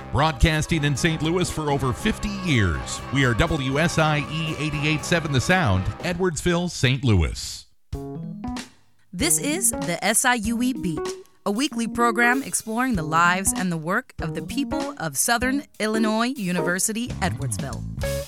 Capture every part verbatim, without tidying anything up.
Broadcasting in Saint Louis for over fifty years, we are W S I E eighty-eight point seven The Sound, Edwardsville, Saint Louis. This is the S I U E Beat, a weekly program exploring the lives and the work of the people of Southern Illinois University, Edwardsville.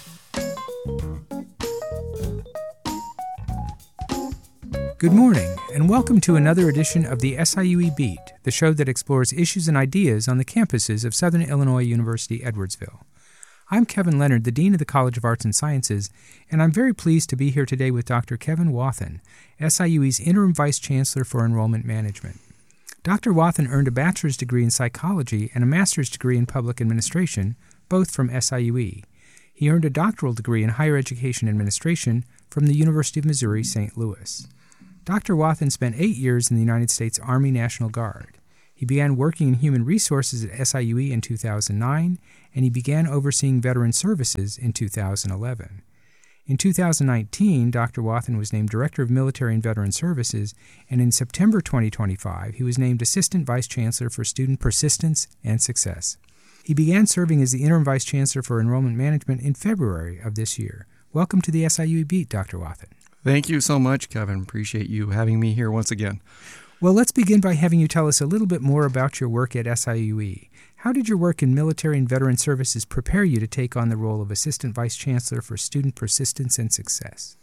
Good morning, and welcome to another edition of the S I U E Beat, the show that explores issues and ideas on the campuses of Southern Illinois University, Edwardsville. I'm Kevin Leonard, the Dean of the College of Arts and Sciences, and I'm very pleased to be here today with Doctor Kevin Wathen, S I U E's Interim Vice Chancellor for Enrollment Management. Doctor Wathen earned a bachelor's degree in psychology and a master's degree in public administration, both from S I U E. He earned a doctoral degree in higher education administration from the University of Missouri, Saint Louis. Doctor Wathen spent eight years in the United States Army National Guard. He began working in human resources at S I U E in two thousand nine, and he began overseeing veteran services in two thousand eleven. In two thousand nineteen, Doctor Wathen was named Director of Military and Veteran Services, and in September twenty twenty-five, he was named Assistant Vice Chancellor for Student Persistence and Success. He began serving as the Interim Vice Chancellor for Enrollment Management in February of this year. Welcome to the S I U E Beat, Doctor Wathen. Thank you so much, Kevin. Appreciate you having me here once again. Well, let's begin by having you tell us a little bit more about your work at S I U E. How did your work in military and veteran services prepare you to take on the role of Assistant Vice Chancellor for Student Persistence and Success?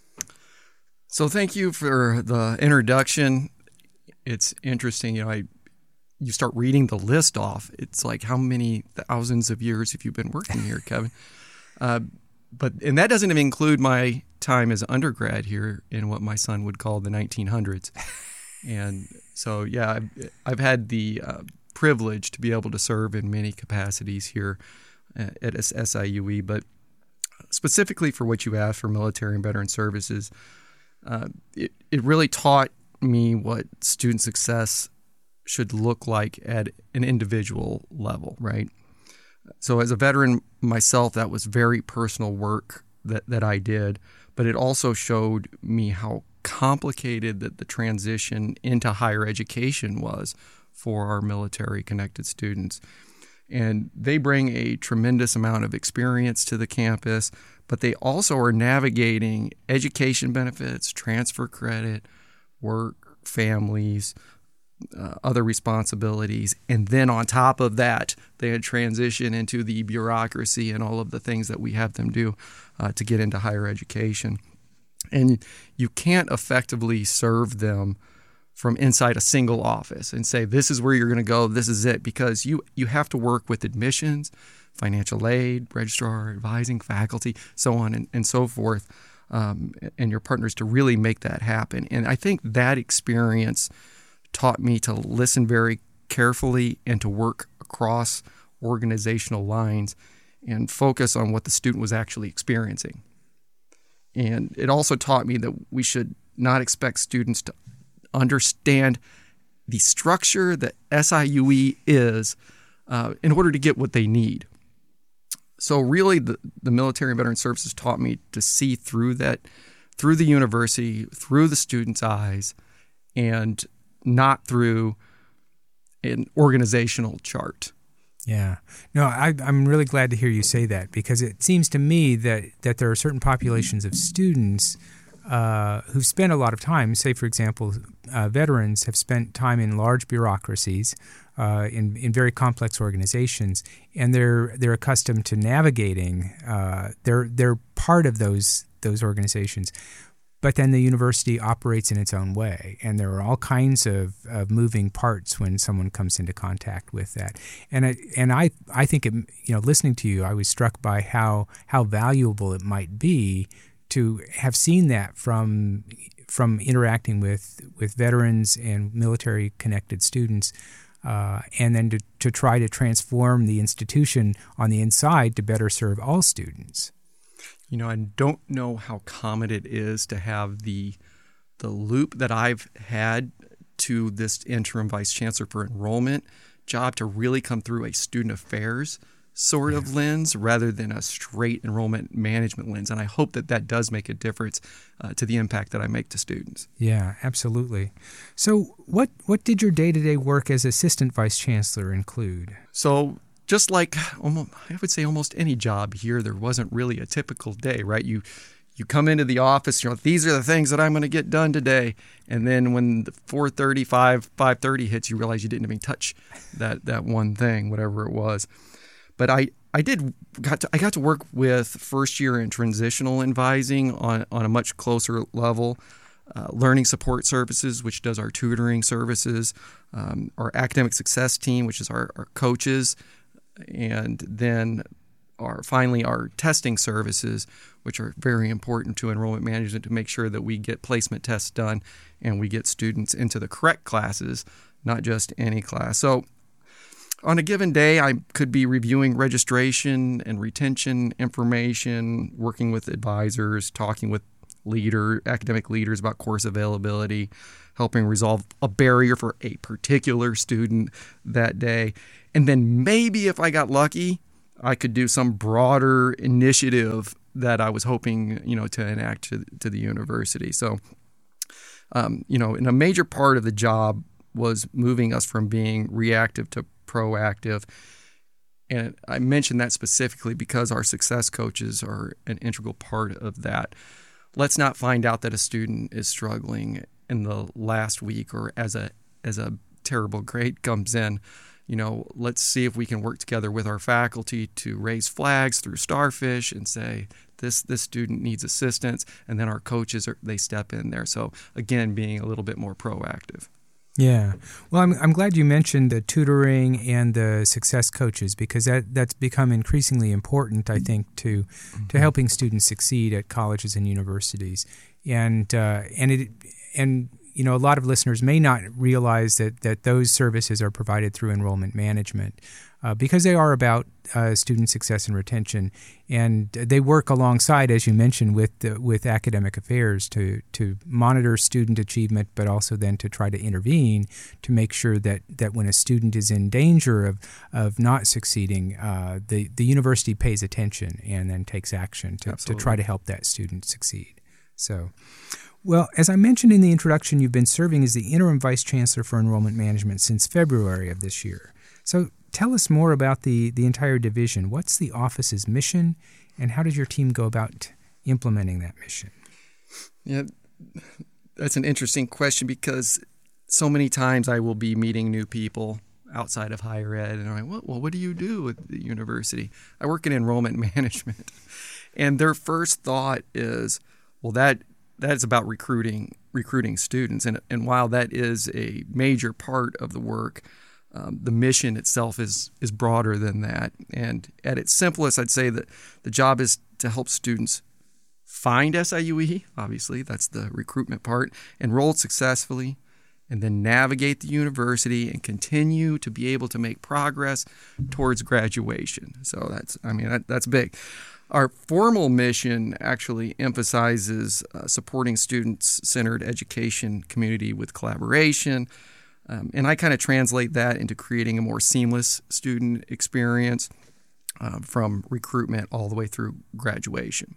So thank you for the introduction. It's interesting, you know, I you start reading the list off. It's like, how many thousands of years have you been working here, Kevin? Uh, but and that doesn't even include my time as an undergrad here in what my son would call the nineteen hundreds. And so, yeah, I've, I've had the uh, privilege to be able to serve in many capacities here at S I U E. But specifically for what you asked for military and veteran services, uh, it, it really taught me what student success should look like at an individual level, right? So as a veteran myself, that was very personal work that, that I did, but it also showed me how complicated that the transition into higher education was for our military-connected students. And they bring a tremendous amount of experience to the campus, but they also are navigating education benefits, transfer credit, work, families, uh, other responsibilities. And then on top of that, they had transition into the bureaucracy and all of the things that we have them do uh, to get into higher education. And you can't effectively serve them from inside a single office and say, this is where you're going to go, this is it, because you, you have to work with admissions, financial aid, registrar, advising, faculty, so on and, and so forth, um, and your partners to really make that happen. And I think that experience taught me to listen very carefully and to work across organizational lines and focus on what the student was actually experiencing. And it also taught me that we should not expect students to understand the structure that S I U E is uh, in order to get what they need. So really, the, the military and veteran services taught me to see through that, through the university, through the student's eyes, and not through an organizational chart. Yeah. No, I, I'm really glad to hear you say that, because it seems to me that, that there are certain populations of students uh, who've spent a lot of time, say, for example, uh, veterans have spent time in large bureaucracies, uh, in, in very complex organizations, and they're they're accustomed to navigating. Uh, they're they're part of those those organizations. But then the university operates in its own way, and there are all kinds of, of moving parts when someone comes into contact with that. And I, and I I think it, you know, listening to you, I was struck by how how valuable it might be to have seen that from from interacting with with veterans and military connected students, uh, and then to to try to transform the institution on the inside to better serve all students. You know, I don't know how common it is to have the the loop that I've had to this interim vice chancellor for enrollment job to really come through a student affairs sort of lens rather than a straight enrollment management lens. And I hope that that does make a difference uh, to the impact that I make to students. Yeah, absolutely. So what, what did your day-to-day work as assistant vice chancellor include? So just like almost, I would say almost any job here, there wasn't really a typical day, right? You you come into the office, you know, these are the things that I'm going to get done today. And then when the four thirty, five thirty hits, you realize you didn't even touch that that one thing, whatever it was. But I, I did got to I got to work with first year in transitional advising on, on a much closer level. Uh, learning support services, which does our tutoring services, um, our academic success team, which is our, our coaches, and then our finally our testing services, which are very important to enrollment management to make sure that we get placement tests done and we get students into the correct classes, not just any class. So on a given day, I could be reviewing registration and retention information, working with advisors, talking with leader, academic leaders about course availability, helping resolve a barrier for a particular student that day. And then maybe if I got lucky, I could do some broader initiative that I was hoping, you know, to enact to, to the university. So, um, you know, and a major part of the job was moving us from being reactive to proactive. And I mentioned that specifically because our success coaches are an integral part of that. Let's not find out that a student is struggling in the last week or as a as a terrible grade comes in. You know, let's see if we can work together with our faculty to raise flags through Starfish and say this this student needs assistance, and then our coaches are, they step in there. So again, being a little bit more proactive. Yeah. Well, I'm I'm glad you mentioned the tutoring and the success coaches, because that, that's become increasingly important, I think, to mm-hmm. to helping students succeed at colleges and universities. And uh, and it and you know, a lot of listeners may not realize that that those services are provided through enrollment management uh, because they are about uh, student success and retention, and they work alongside, as you mentioned, with the, with academic affairs to to monitor student achievement, but also then to try to intervene to make sure that, that when a student is in danger of of not succeeding, uh, the the university pays attention and then takes action to, to try to help that student succeed. So. Well, as I mentioned in the introduction, you've been serving as the Interim Vice Chancellor for Enrollment Management since February of this year. So tell us more about the, the entire division. What's the office's mission, and how does your team go about implementing that mission? Yeah, that's an interesting question, because so many times I will be meeting new people outside of higher ed, and I'm like, well, well what do you do at the university? I work in enrollment management. And their first thought is, well, that That is about recruiting recruiting students. And, and while that is a major part of the work, um, the mission itself is is broader than that. And at its simplest, I'd say that the job is to help students find S I U E, obviously, that's the recruitment part, enroll successfully, and then navigate the university and continue to be able to make progress towards graduation. So that's, I mean, that, that's big. Our formal mission actually emphasizes uh, supporting student-centered education community with collaboration, um, and I kind of translate that into creating a more seamless student experience uh, from recruitment all the way through graduation.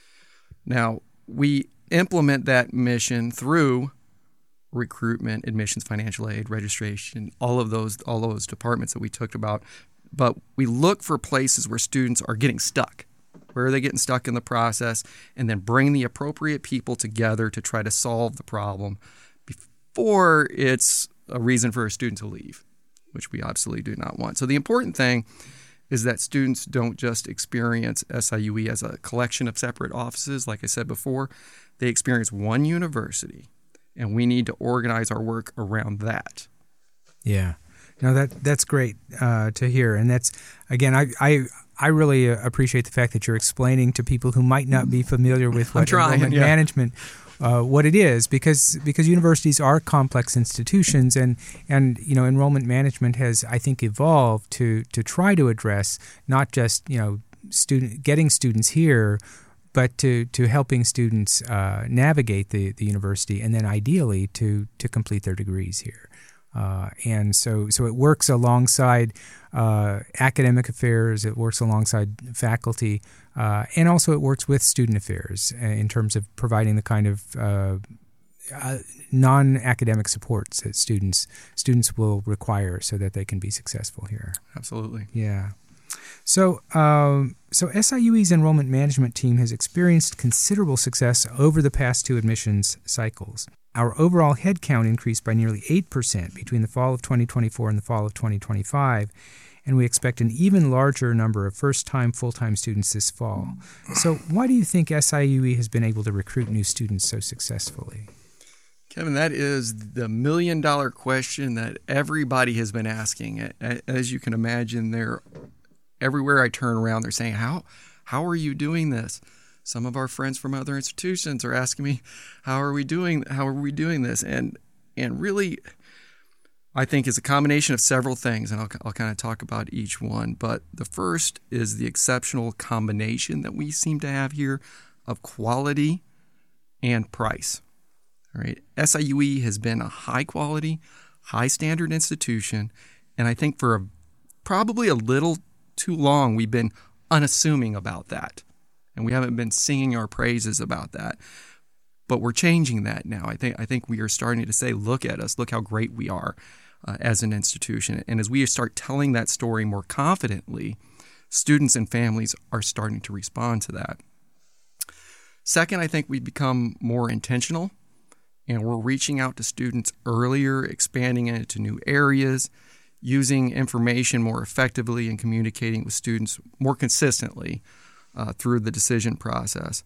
Now, we implement that mission through recruitment, admissions, financial aid, registration, all of those, all of those departments that we talked about, but we look for places where students are getting stuck. Where are they getting stuck in the process, and then bring the appropriate people together to try to solve the problem before it's a reason for a student to leave, which we absolutely do not want. So the important thing is that students don't just experience S I U E as a collection of separate offices. Like I said before, they experience one university, and we need to organize our work around that. Yeah. No, that that's great uh, to hear. And that's, again, I, I I really appreciate the fact that you're explaining to people who might not be familiar with what trying, enrollment yeah. management, uh, what it is, because because universities are complex institutions, and, and you know, enrollment management has, I think, evolved to to try to address not just, you know, student getting students here, but to, to helping students uh, navigate the, the university, and then ideally to to complete their degrees here. Uh, and so, so it works alongside uh, academic affairs, it works alongside faculty, uh, and also it works with student affairs in terms of providing the kind of uh, uh, non-academic supports that students students will require so that they can be successful here. Absolutely. Yeah. So, um, so S I U E's enrollment management team has experienced considerable success over the past two admissions cycles. Our overall headcount increased by nearly eight percent between the fall of twenty twenty-four and the fall of twenty twenty-five, and we expect an even larger number of first-time full-time students this fall. So why do you think S I U E has been able to recruit new students so successfully? Kevin, that is the million-dollar question that everybody has been asking. As you can imagine, they're everywhere I turn around, they're saying, how how are you doing this? Some of our friends from other institutions are asking me, how are we doing how are we doing this? And and really, I think it's a combination of several things, and I'll, I'll kind of talk about each one. But the first is the exceptional combination that we seem to have here of quality and price. All right, S I U E has been a high-quality, high-standard institution, and I think for a, probably a little too long we've been unassuming about that, and we haven't been singing our praises about that. But we're changing that now. I think I think we are starting to say, look at us, look how great we are uh, as an institution. And as we start telling that story more confidently, students and families are starting to respond to that. Second, I think we've become more intentional, and we're reaching out to students earlier, expanding into new areas, using information more effectively, and communicating with students more consistently uh, through the decision process.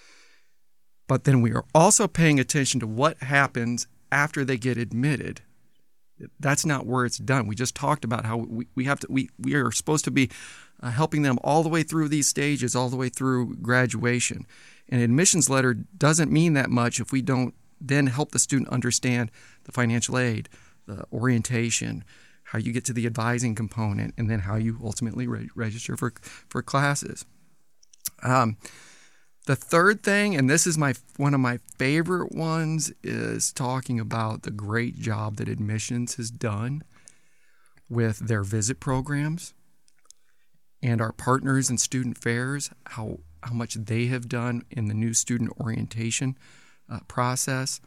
But then we are also paying attention to what happens after they get admitted. That's not where it's done. We just talked about how we, we have to we, we are supposed to be uh, helping them all the way through these stages, all the way through graduation. An admissions letter doesn't mean that much if we don't then help the student understand the financial aid, the orientation, how you get to the advising component, and then how you ultimately re- register for for classes. Um, the third thing, and this is my one of my favorite ones, is talking about the great job that admissions has done with their visit programs and our partners in student fairs, how how much they have done in the new student orientation uh, process.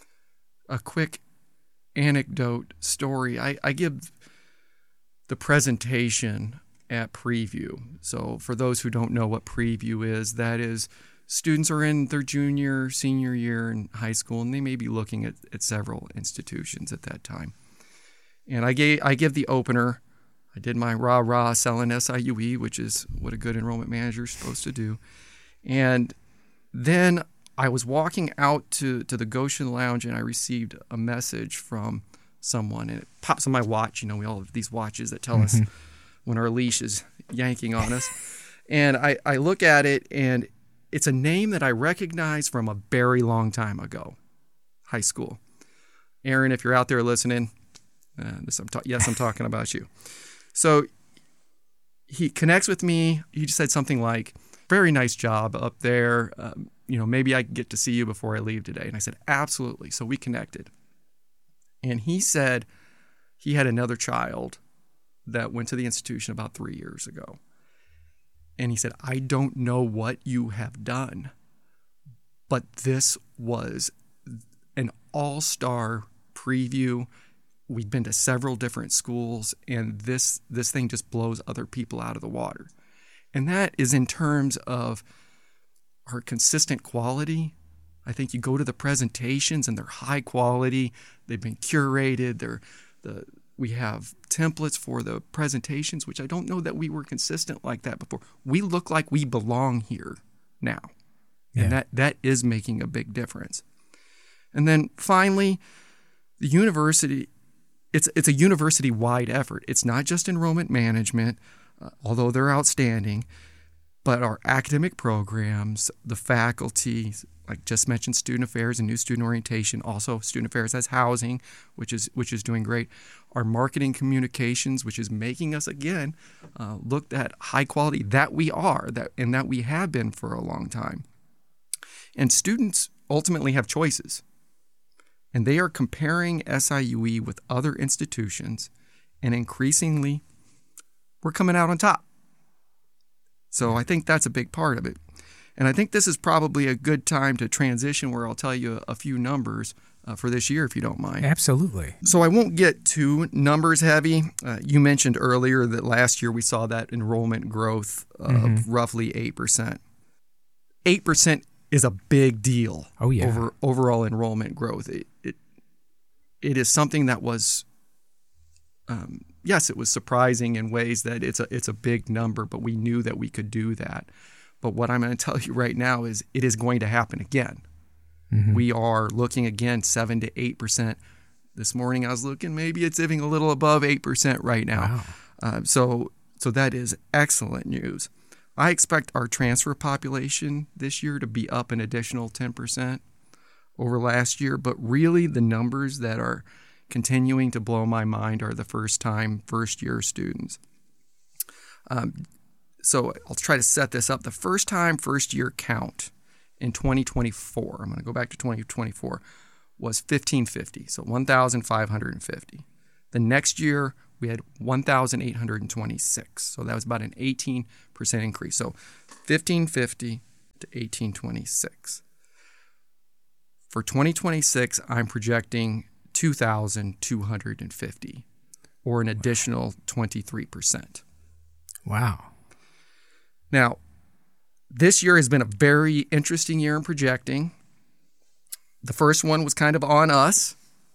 A quick anecdote story. I, I give the presentation at Preview. So for those who don't know what Preview is, that is students are in their junior, senior year in high school, and they may be looking at, at several institutions at that time. And I gave I give the opener. I did my rah-rah selling S I U E, which is what a good enrollment manager is supposed to do. And then I was walking out to, to the Goshen Lounge, and I received a message from someone, and it pops on my watch. You know, we all have these watches that tell mm-hmm. us when our leash is yanking on us. And I, I look at it, and it's a name that I recognize from a very long time ago, high school. Aaron, if you're out there listening, uh, this I'm ta- yes, I'm talking about you. So he connects with me. He just said something like, very nice job up there. Um, you know, maybe I can get to see you before I leave today. And I said, absolutely. So we connected. And he said he had another child that went to the institution about three years ago. And he said, I don't know what you have done, but this was an all-star Preview. We've been to several different schools, and this this thing just blows other people out of the water. And that is in terms of our consistent quality. I think you go to the presentations, and they're high quality. They've been curated. They're the we have templates for the presentations, which I don't know that we were consistent like that before. We look like we belong here now. Yeah. And that, that is making a big difference. And then finally, the university, it's it's a university-wide effort. It's not just enrollment management, uh, although they're outstanding, but our academic programs, the faculty, like just mentioned student affairs and new student orientation, also student affairs has housing, which is which is doing great. Our marketing communications, which is making us, again, uh, look at high quality that we are, that and that we have been for a long time. And students ultimately have choices. And they are comparing S I U E with other institutions, and increasingly, we're coming out on top. So I think that's a big part of it. And I think this is probably a good time to transition where I'll tell you a few numbers uh, for this year, if you don't mind. Absolutely. So I won't get too numbers heavy. Uh, you mentioned earlier that last year we saw that enrollment growth of mm-hmm. roughly eight percent. eight percent is a big deal. Oh, yeah. Over overall enrollment growth. It, it, it is something that was, um, yes, it was surprising in ways that it's a, it's a big number, but we knew that we could do that. But what I'm going to tell you right now is it is going to happen again. Mm-hmm. We are looking again seven to eight percent. This morning I was looking, maybe it's even a little above eight percent right now. Wow. Uh, so so that is excellent news. I expect our transfer population this year to be up an additional ten percent over last year. But really the numbers that are continuing to blow my mind are the first-time, first-year students. Um, so I'll try to set this up. The first-time, first-year count in twenty twenty-four, I'm going to go back to twenty twenty-four, was fifteen fifty, so one thousand five hundred fifty. The next year, we had one thousand eight hundred twenty-six, so that was about an eighteen percent increase. So fifteen fifty to eighteen twenty-six. For twenty twenty-six, I'm projecting two thousand two hundred fifty, or an additional twenty-three percent. Wow. Now, this year has been a very interesting year in projecting. The first one was kind of on us.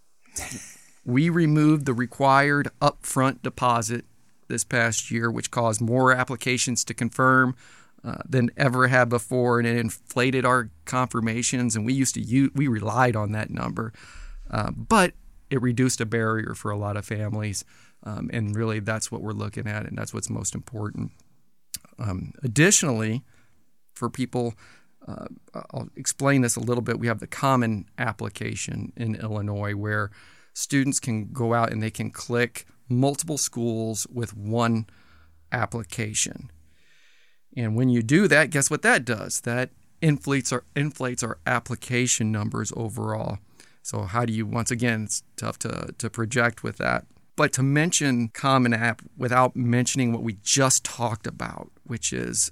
We removed the required upfront deposit this past year, which caused more applications to confirm uh, than ever had before, and it inflated our confirmations, and we used to use, we relied on that number. Uh, but it reduced a barrier for a lot of families, um, and really that's what we're looking at, and that's what's most important. Um, additionally, for people, uh, I'll explain this a little bit. We have the Common application in Illinois where students can go out and they can click multiple schools with one application. And when you do that, guess what that does? That inflates our, inflates our application numbers overall. So how do you, once again, it's tough to, to project with that. But to mention Common App without mentioning what we just talked about, which is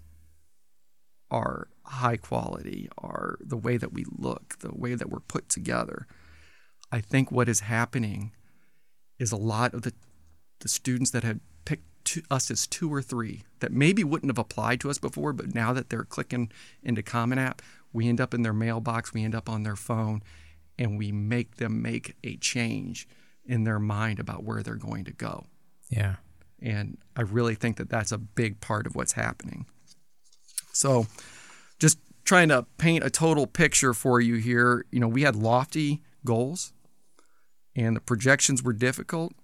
our high quality, our the way that we look, the way that we're put together. I think what is happening is a lot of the, the students that had picked two, us as two or three that maybe wouldn't have applied to us before, but now that they're clicking into Common App, we end up in their mailbox, we end up on their phone, and we make them make a change in their mind about where they're going to go. Yeah. And I really think that that's a big part of what's happening. So just trying to paint a total picture for you here, you know, we had lofty goals and the projections were difficult.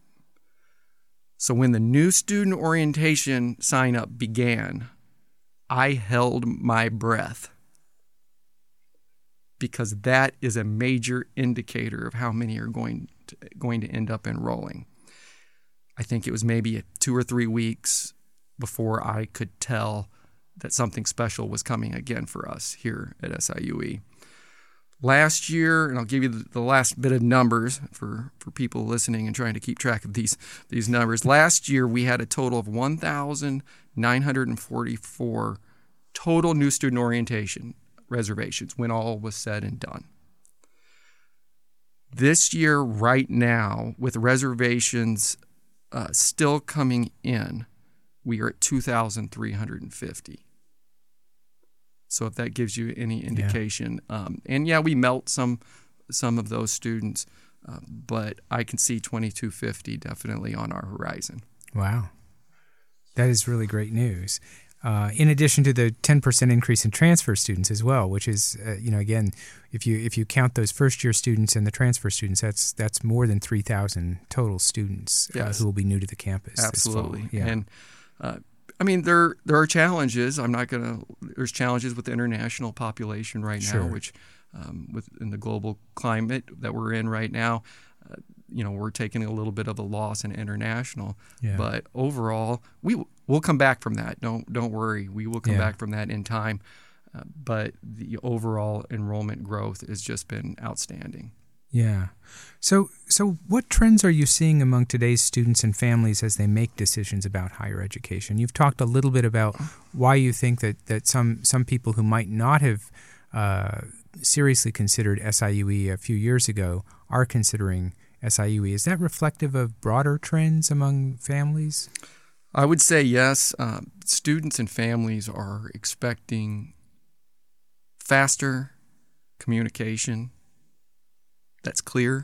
So when the new student orientation sign up began, I held my breath because that is a major indicator of how many are going to, going to end up enrolling. I think it was maybe two or three weeks before I could tell that something special was coming again for us here at S I U E. Last year, and I'll give you the, the last bit of numbers for, for people listening and trying to keep track of these, these numbers. Last year, we had a total of one thousand nine hundred forty-four total new student orientation reservations when all was said and done. This year, right now, with reservations uh, still coming in, we are at two thousand three hundred fifty. So if that gives you any indication. Yeah. Um, and yeah, we melt some some of those students, uh, but I can see twenty-two fifty definitely on our horizon. Wow. That is really great news. Uh, in addition to the ten percent increase in transfer students as well, which is, uh, you know, again, if you if you count those first-year students and the transfer students, that's that's more than three thousand total students uh, yes. who will be new to the campus. Absolutely. This fall. Yeah. And, uh, I mean, there there are challenges. I'm not going to – there's challenges with the international population right sure. now, which um, with in the global climate that we're in right now, uh, you know, we're taking a little bit of a loss in international. Yeah. But overall, we – we'll come back from that. Don't don't worry. We will come yeah. back from that in time. Uh, but the overall enrollment growth has just been outstanding. Yeah. So so what trends are you seeing among today's students and families as they make decisions about higher education? You've talked a little bit about why you think that, that some, some people who might not have uh, seriously considered S I U E a few years ago are considering S I U E. Is that reflective of broader trends among families? I would say yes. Uh, students and families are expecting faster communication that's clear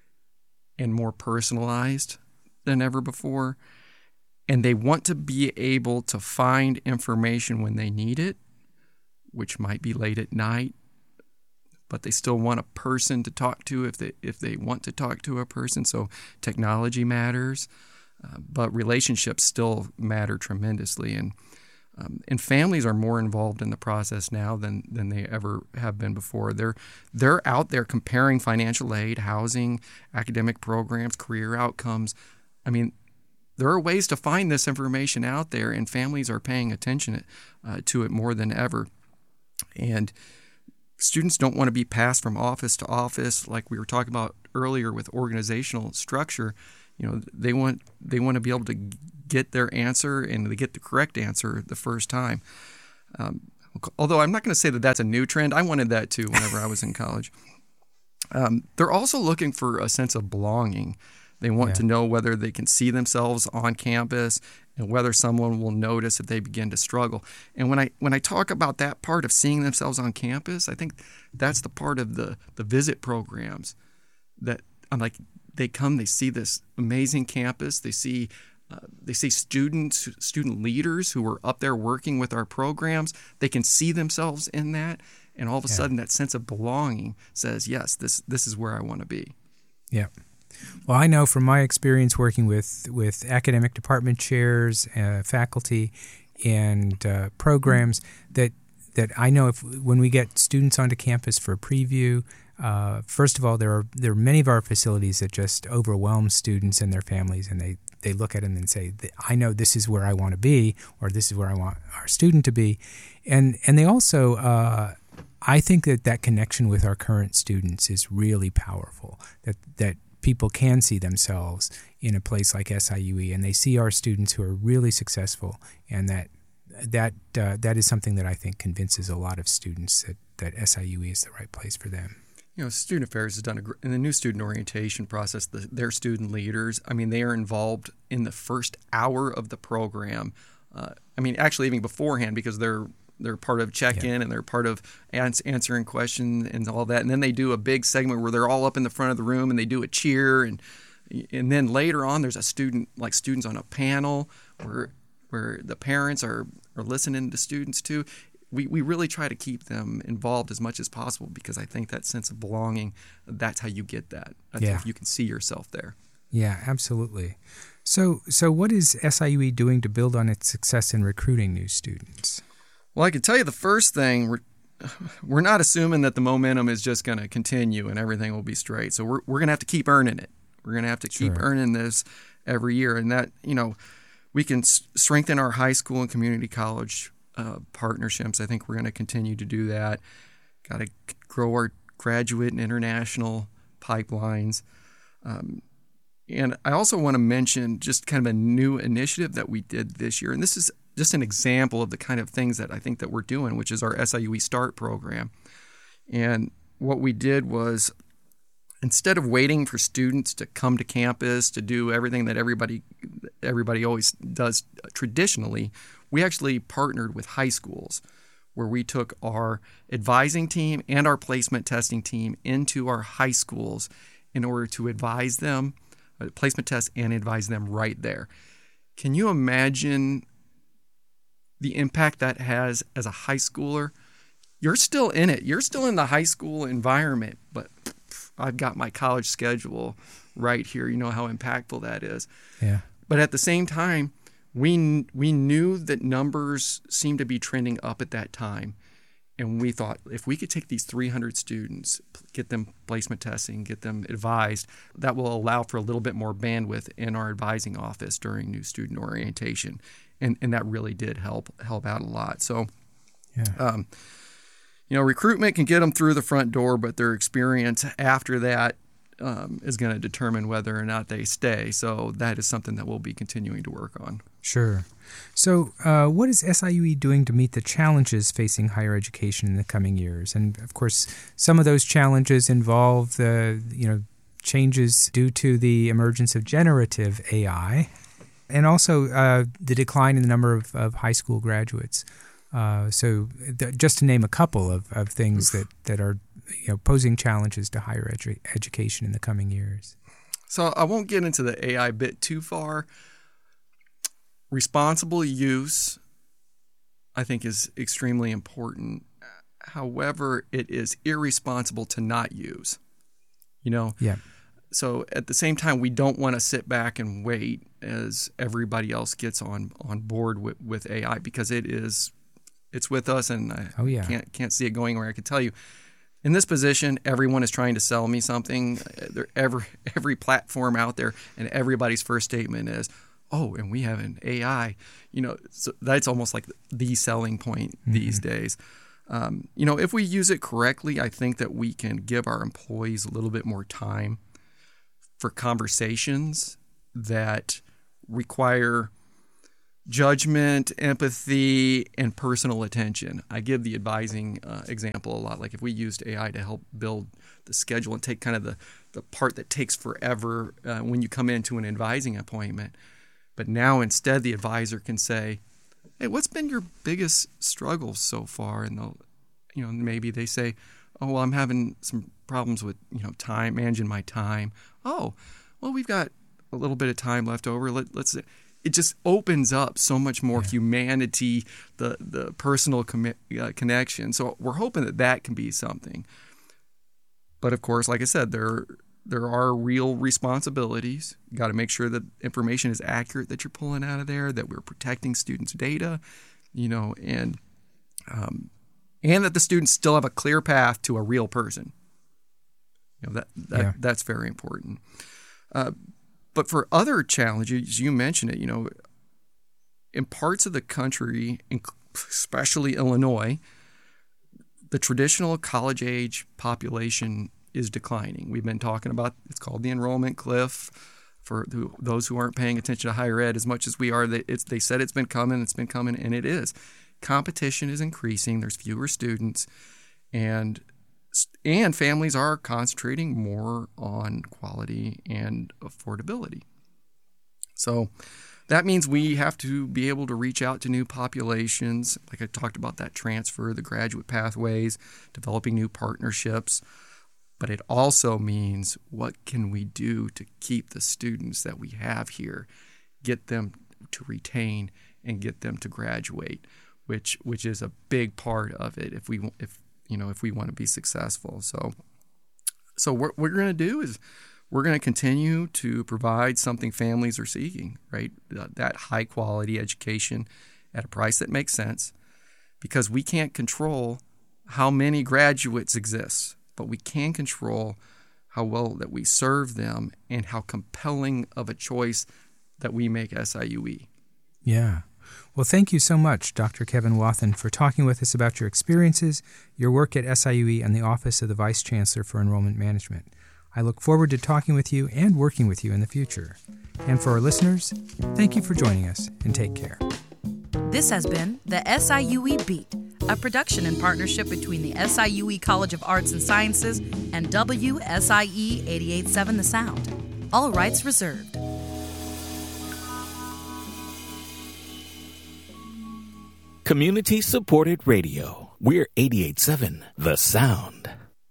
and more personalized than ever before. And they want to be able to find information when they need it, which might be late at night, but they still want a person to talk to if they if they want to talk to a person. So technology matters, uh, but relationships still matter tremendously. And um, and families are more involved in the process now than than they ever have been before. They're they're out there comparing financial aid, housing, academic programs, career outcomes. I mean, there are ways to find this information out there, and families are paying attention uh, to it more than ever. And students don't want to be passed from office to office like we were talking about earlier with organizational structure. You know, they want they want to be able to get their answer and to get the correct answer the first time. Um, although I'm not going to say that that's a new trend. I wanted that too whenever I was in college. Um, they're also looking for a sense of belonging. They want Yeah. to know whether they can see themselves on campus and whether someone will notice if they begin to struggle. And when I when I talk about that part of seeing themselves on campus, I think that's the part of the, the visit programs that I'm like, they come, they see this amazing campus, they see uh, they see students, student leaders who are up there working with our programs. They can see themselves in that, and all of a Yeah. sudden that sense of belonging says, yes, this this is where I want to be. Yeah. Well, I know from my experience working with, with academic department chairs, uh, faculty, and uh, programs that that I know if when we get students onto campus for a preview, uh, first of all, there are there are many of our facilities that just overwhelm students and their families, and they, they look at them and say, I know this is where I want to be, or this is where I want our student to be. And, and they also, uh, I think that that connection with our current students is really powerful, that that people can see themselves in a place like S I U E, and they see our students who are really successful, and that that uh, that is something that I think convinces a lot of students that, that S I U E is the right place for them. You know, Student Affairs has done a gr- in the new student orientation process. The, their student leaders, I mean, they are involved in the first hour of the program. Uh, I mean, actually, even beforehand, because they're they're part of check-in Yeah. and they're part of ans- answering questions and all that. And then they do a big segment where they're all up in the front of the room and they do a cheer. And and then later on, there's a student, like students on a panel where where the parents are, are listening to students too. We we really try to keep them involved as much as possible, because I think that sense of belonging, that's how you get that. I Yeah. think you can see yourself there. Yeah, absolutely. So so what is S I U E doing to build on its success in recruiting new students? Well, I can tell you the first thing, we're, we're not assuming that the momentum is just going to continue and everything will be straight. So we're we're going to have to keep earning it. We're going to have to keep Sure. earning this every year. And that, you know, we can s- strengthen our high school and community college uh, partnerships. I think we're going to continue to do that. Got to grow our graduate and international pipelines. Um, and I also want to mention just kind of a new initiative that we did this year. And this is just an example of the kind of things that I think that we're doing, which is our S I U E START program. And what we did was, instead of waiting for students to come to campus to do everything that everybody everybody always does traditionally, we actually partnered with high schools, where we took our advising team and our placement testing team into our high schools in order to advise them, uh, placement test and advise them right there. Can you imagine the impact that has as a high schooler? You're still in it. You're still in the high school environment, but I've got my college schedule right here. You know how impactful that is. Yeah. But at the same time, we we knew that numbers seemed to be trending up at that time. And we thought, if we could take these three hundred students, get them placement testing, get them advised, that will allow for a little bit more bandwidth in our advising office during new student orientation. And and that really did help help out a lot. So, Yeah. um, you know, recruitment can get them through the front door, but their experience after that um, is going to determine whether or not they stay. So that is something that we'll be continuing to work on. Sure. So uh, what is S I U E doing to meet the challenges facing higher education in the coming years? And, of course, some of those challenges involve the, you know, changes due to the emergence of generative A I and also uh, the decline in the number of, of high school graduates. Uh, so th- just to name a couple of, of things that, that are you know, posing challenges to higher edu- education in the coming years. So I won't get into the A I bit too far. Responsible use, I think, is extremely important. However, it is irresponsible to not use. You know? Yeah. So at the same time, we don't want to sit back and wait as everybody else gets on, on board with, with A I because it is it's with us, and I oh, yeah. can't can't see it going where I can tell you. In this position, everyone is trying to sell me something. There, every every platform out there, and everybody's first statement is, "Oh, and we have an A I." You know, so that's almost like the selling point mm-hmm. these days. Um, you know, if we use it correctly, I think that we can give our employees a little bit more time for conversations that require judgment, empathy, and personal attention. I give the advising uh, example a lot. Like if we used A I to help build the schedule and take kind of the, the part that takes forever uh, when you come into an advising appointment. But now instead the advisor can say, hey, what's been your biggest struggle so far? And they'll, you know, maybe they say, oh, well, I'm having some problems with, you know, time, managing my time. Oh, well, we've got a little bit of time left over. Let, let's, it just opens up so much more yeah. humanity, the, the personal com- uh, connection. So we're hoping that that can be something. But of course, like I said, there, there are real responsibilities. You got to make sure that information is accurate that you're pulling out of there, that we're protecting students' data, you know, and, um, and that the students still have a clear path to a real person. You know, that, that yeah. that's very important. Uh, but for other challenges, you mentioned it, you know, in parts of the country, especially Illinois, the traditional college-age population is declining. We've been talking about, it's called the enrollment cliff. For those who aren't paying attention to higher ed as much as we are, they, it's, they said it's been coming, it's been coming, and it is. Competition is increasing. There's fewer students, and and families are concentrating more on quality and affordability. So that means we have to be able to reach out to new populations. Like I talked about, that transfer, the graduate pathways, developing new partnerships. But it also means, what can we do to keep the students that we have here, get them to retain and get them to graduate, which which is a big part of it if we if you know if we want to be successful. So so what we're going to do is we're going to continue to provide something families are seeking, right? That high quality education at a price that makes sense, because we can't control how many graduates exist, but we can control how well that we serve them and how compelling of a choice that we make S I U E. Yeah. Well, thank you so much, Doctor Kevin Wathen, for talking with us about your experiences, your work at S I U E, and the Office of the Vice Chancellor for Enrollment Management. I look forward to talking with you and working with you in the future. And for our listeners, thank you for joining us, and take care. This has been the S I U E Beat, a production in partnership between the S I U E College of Arts and Sciences and W S I E eighty-eight point seven The Sound. All rights reserved. Community-supported radio. We're eighty-eight point seven The Sound.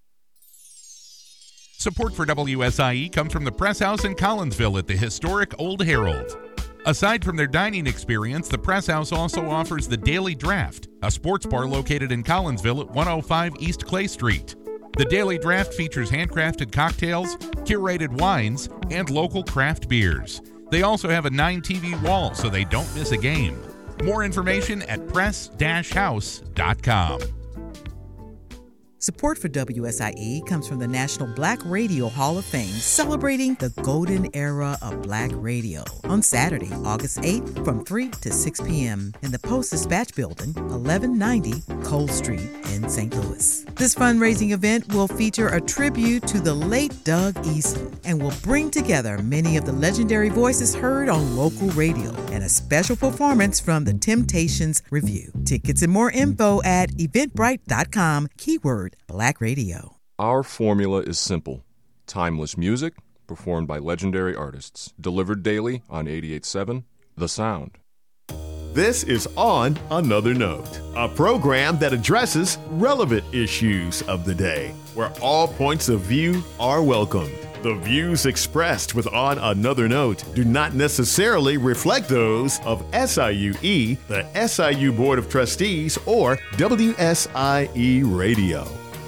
Support for W S I E comes from the Press House in Collinsville at the historic Old Herald. Aside from their dining experience, the Press House also offers the Daily Draft, a sports bar located in Collinsville at one oh five East Clay Street. The Daily Draft features handcrafted cocktails, curated wines, and local craft beers. They also have a nine T V wall so they don't miss a game. More information at press dash house dot com. Support for W S I E comes from the National Black Radio Hall of Fame, celebrating the golden era of black radio on Saturday, August eighth from three to six p.m. in the Post-Dispatch Building, eleven ninety Cole Street in Saint Louis. This fundraising event will feature a tribute to the late Doug Eason and will bring together many of the legendary voices heard on local radio and a special performance from the Temptations Review. Tickets and more info at eventbrite dot com, keyword Black Radio. Our formula is simple. Timeless music, performed by legendary artists. Delivered daily on eighty-eight point seven The Sound. This is On Another Note, a program that addresses relevant issues of the day, where all points of view are welcomed. The views expressed with On Another Note do not necessarily reflect those of S I U E, the S I U Board of Trustees, or W S I E Radio.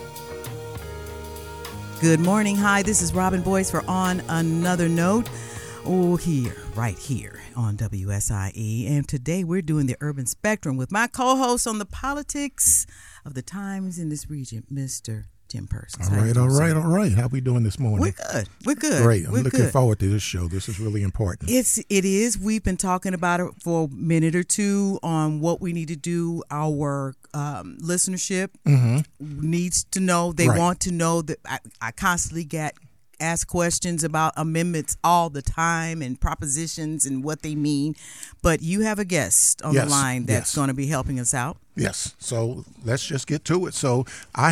Good morning. Hi, this is Robin Boyce for On Another Note. Oh, here, right here on W S I E. And today we're doing the Urban Spectrum with my co-host on the politics of the times in this region, Mister Jim Persons. All right, all right, all right. How we doing this morning? We're good. We're good. Great. I'm We're looking good. forward to this show. This is really important. It's it is. We've been talking about it for a minute or two on what we need to do. Our um, listenership Mm-hmm. needs to know. They Right. want to know that I, I constantly get asked questions about amendments all the time and propositions and what they mean. But you have a guest on Yes, the line that's yes. going to be helping us out. Yes. So let's just get to it. So I